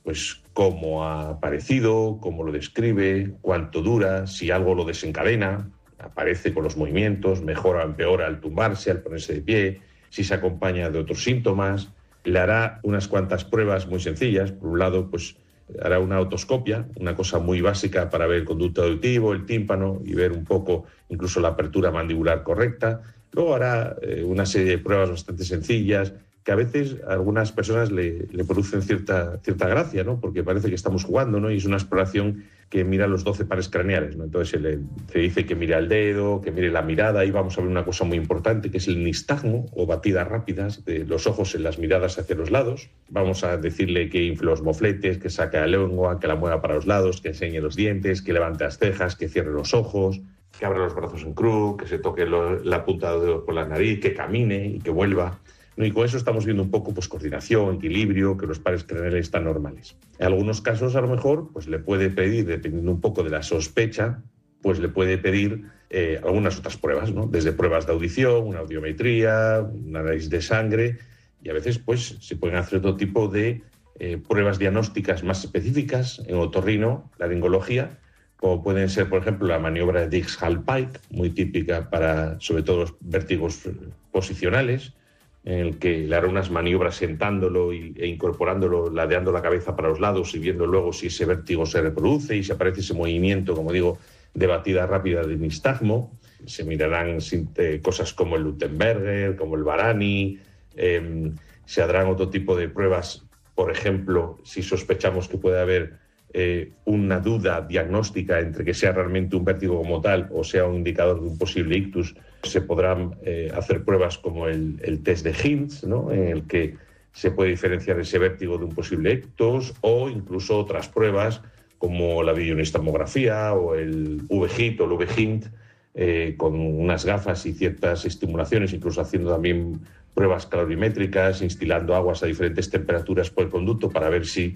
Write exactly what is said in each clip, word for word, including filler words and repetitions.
pues cómo ha aparecido, cómo lo describe, cuánto dura, si algo lo desencadena, aparece con los movimientos, mejora o empeora al tumbarse, al ponerse de pie, si se acompaña de otros síntomas. Le hará unas cuantas pruebas muy sencillas. Por un lado, pues hará una otoscopia, una cosa muy básica para ver el conducto auditivo, el tímpano y ver un poco incluso la apertura mandibular correcta. Luego hará eh, una serie de pruebas bastante sencillas que a veces a algunas personas le, le producen cierta, cierta gracia, ¿no? Porque parece que estamos jugando, ¿no? Y es una exploración que mira los doce pares craneales, ¿no? Entonces se le se dice que mire el dedo, que mire la mirada, y vamos a ver una cosa muy importante, que es el nistagmo, o batidas rápidas de los ojos en las miradas hacia los lados. Vamos a decirle que infle los mofletes, que saque la lengua, que la mueva para los lados, que enseñe los dientes, que levante las cejas, que cierre los ojos, que abra los brazos en cruz, que se toque lo, la punta de dedo por la nariz, que camine y que vuelva. Y con eso estamos viendo un poco pues, coordinación, equilibrio, que los pares craneales están normales. En algunos casos, a lo mejor, pues le puede pedir, dependiendo un poco de la sospecha, pues le puede pedir eh, algunas otras pruebas, ¿no? Desde pruebas de audición, una audiometría, un análisis de sangre, y a veces pues, se pueden hacer otro tipo de eh, pruebas diagnósticas más específicas en otorrino, laringología, como pueden ser, por ejemplo, la maniobra de Dix-Hallpike, muy típica para, sobre todo, los vértigos posicionales, en el que le hará unas maniobras sentándolo y, e incorporándolo, ladeando la cabeza para los lados y viendo luego si ese vértigo se reproduce y si aparece ese movimiento, como digo, de batida rápida de nistagmo. Se mirarán eh, cosas como el Luttenberger, como el Varani, eh, se harán otro tipo de pruebas, por ejemplo, si sospechamos que puede haber eh, una duda diagnóstica entre que sea realmente un vértigo como tal o sea un indicador de un posible ictus. Se podrán eh, hacer pruebas como el, el test de Hintz, ¿no? En el que se puede diferenciar ese vértigo de un posible ictus, o incluso otras pruebas como la videonistamografía o el V H I T o el V H I N T, eh, con unas gafas y ciertas estimulaciones, incluso haciendo también pruebas calorimétricas, instilando aguas a diferentes temperaturas por el conducto para ver si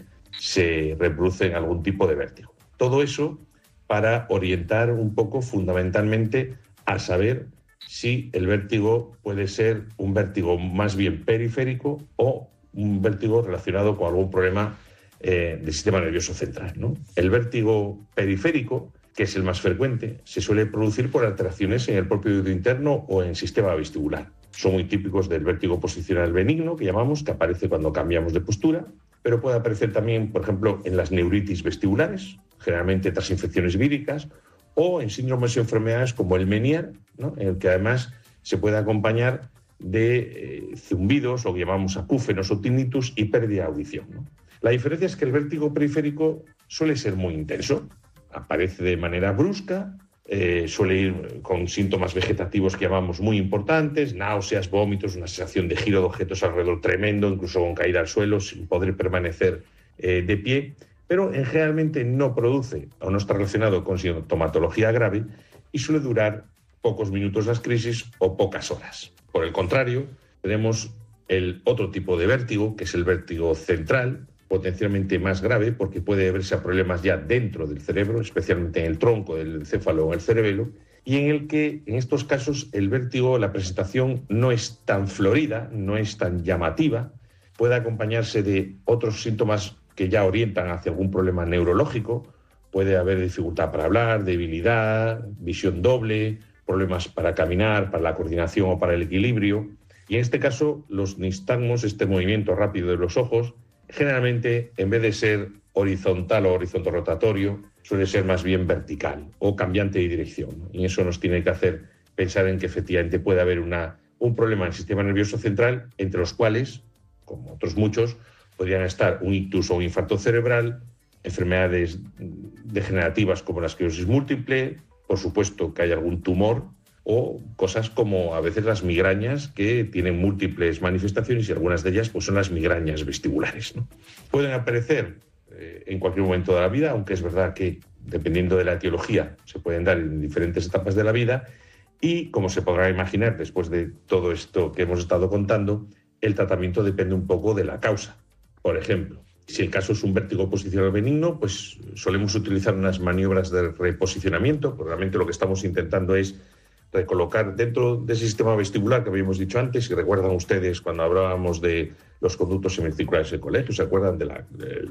se reproduce algún tipo de vértigo. Todo eso para orientar un poco fundamentalmente a saber si el vértigo puede ser un vértigo más bien periférico o un vértigo relacionado con algún problema eh, del sistema nervioso central, ¿no? El vértigo periférico, que es el más frecuente, se suele producir por alteraciones en el propio oído interno o en el sistema vestibular. Son muy típicos del vértigo posicional benigno, que llamamos, que aparece cuando cambiamos de postura, pero puede aparecer también, por ejemplo, en las neuritis vestibulares, generalmente tras infecciones víricas, o en síndromes y enfermedades como el Meniere, ¿no? En el que además se puede acompañar de eh, zumbidos, o que llamamos acúfenos o tinnitus, y pérdida de audición, ¿no? La diferencia es que el vértigo periférico suele ser muy intenso, aparece de manera brusca, eh, suele ir con síntomas vegetativos que llamamos muy importantes, náuseas, vómitos, una sensación de giro de objetos alrededor tremendo, incluso con caída al suelo, sin poder permanecer eh, de pie, pero en generalmente no produce o no está relacionado con sintomatología grave y suele durar pocos minutos las crisis o pocas horas. Por el contrario, tenemos el otro tipo de vértigo, que es el vértigo central, potencialmente más grave porque puede deberse a problemas ya dentro del cerebro, especialmente en el tronco del encéfalo o en el cerebelo, y en el que en estos casos el vértigo, la presentación no es tan florida, no es tan llamativa, puede acompañarse de otros síntomas que ya orientan hacia algún problema neurológico. Puede haber dificultad para hablar, debilidad, visión doble, problemas para caminar, para la coordinación o para el equilibrio. Y en este caso, los nistagmos, este movimiento rápido de los ojos, generalmente, en vez de ser horizontal o horizontorotatorio, suele ser más bien vertical o cambiante de dirección. Y eso nos tiene que hacer pensar en que efectivamente puede haber una, un problema en el sistema nervioso central, entre los cuales, como otros muchos, podrían estar un ictus o un infarto cerebral, enfermedades degenerativas como la esclerosis múltiple, por supuesto que hay algún tumor, o cosas como a veces las migrañas, que tienen múltiples manifestaciones y algunas de ellas pues, son las migrañas vestibulares, ¿no? Pueden aparecer eh, en cualquier momento de la vida, aunque es verdad que dependiendo de la etiología se pueden dar en diferentes etapas de la vida, y como se podrá imaginar después de todo esto que hemos estado contando, el tratamiento depende un poco de la causa. Por ejemplo, si el caso es un vértigo posicional benigno, pues solemos utilizar unas maniobras de reposicionamiento, porque realmente lo que estamos intentando es recolocar dentro del sistema vestibular que habíamos dicho antes. Si recuerdan ustedes cuando hablábamos de los conductos semicirculares del colegio, ¿se acuerdan de la, de